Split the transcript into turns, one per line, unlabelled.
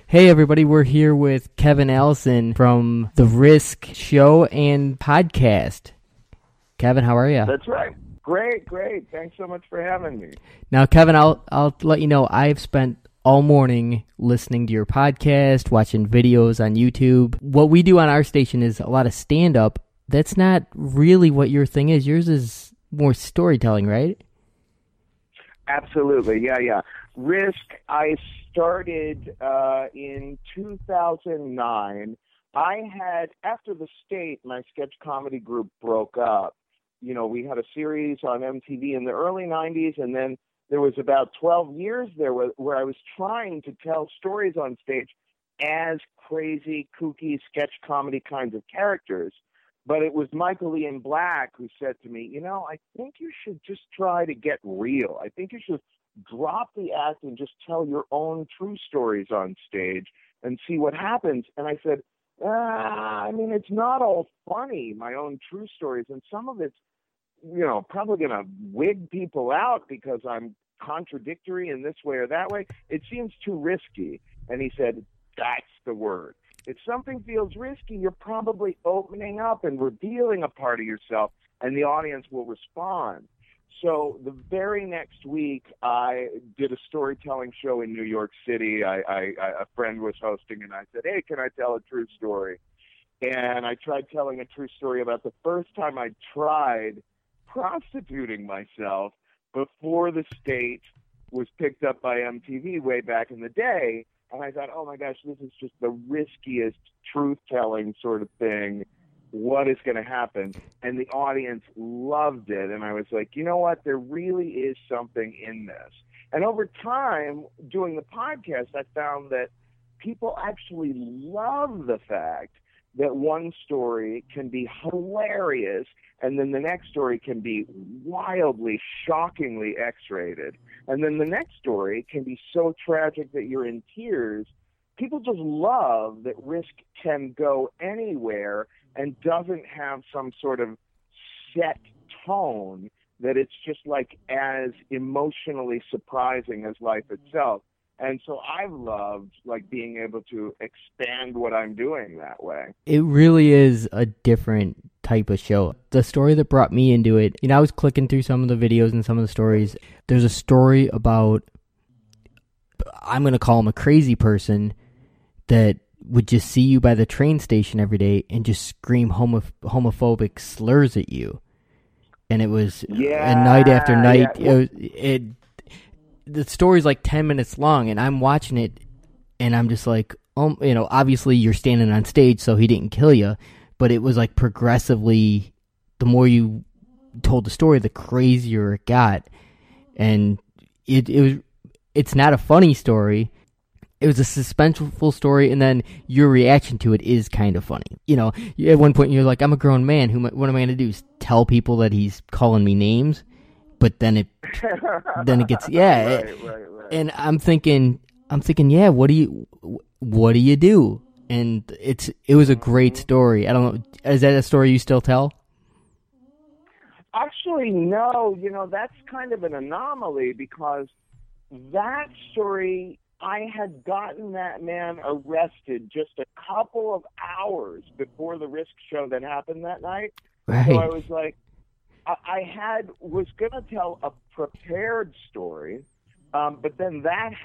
Hey everybody, we're here with Kevin Allison from the Risk Show and Podcast. Kevin, how are you?
That's right. Great. Thanks so much for having me.
Now, Kevin, I'll let you know I've spent all morning listening to your podcast, watching videos on YouTube. What we do on our station is a lot of stand-up. That's not really what your thing is. Yours is more storytelling, right?
Absolutely. Yeah. Risk, I started in 2009. I had, after The State, my sketch comedy group broke up. You know, we had a series on MTV in the early 90s, and then there was about 12 years there where I was trying to tell stories on stage as crazy, kooky, sketch comedy kinds of characters. But it was Michael Ian Black who said to me, I think you should just try to get real. I think you should drop the act and just tell your own true stories on stage and see what happens. And I said, it's not all funny, my own true stories. And some of it's, probably going to wig people out because I'm contradictory in this way or that way. It seems too risky. And he said, that's the word. If something feels risky, you're probably opening up and revealing a part of yourself, and the audience will respond. So the very next week, I did a storytelling show in New York City. A friend was hosting, and I said, hey, can I tell a true story? And I tried telling a true story about the first time I tried prostituting myself before The State was picked up by MTV way back in the day. And I thought, oh my gosh, this is just the riskiest truth-telling sort of thing. What is going to happen? And the audience loved it. And I was like, you know what? There really is something in this. And over time, doing the podcast, I found that people actually love the fact that one story can be hilarious and then the next story can be wildly, shockingly X-rated. And then the next story can be so tragic that you're in tears. People just love that Risk can go anywhere and doesn't have some sort of set tone, that it's just like as emotionally surprising as life itself. And so I've loved being able to expand what I'm doing that way.
It really is a different type of show. The story that brought me into it, I was clicking through some of the videos and some of the stories. There's a story about, I'm going to call him a crazy person, that would just see you by the train station every day and just scream homophobic slurs at you. And it was night after night. Yeah. The story's like 10 minutes long, and I'm watching it, and I'm just like, obviously you're standing on stage, so he didn't kill you, but it was like progressively, the more you told the story, the crazier it got. And it's not a funny story. It was a suspenseful story, and then your reaction to it is kind of funny. At one point you're like, I'm a grown man. What am I going to do? Tell people that he's calling me names? But then it gets
Right.
And I'm thinking, yeah. What do you do? And it was a great story. I don't know. Is that a story you still tell?
Actually, no. That's kind of an anomaly, because that story, I had gotten that man arrested just a couple of hours before the Risk show that happened that night.
Right.
So I was like, was going to tell a prepared story, but then that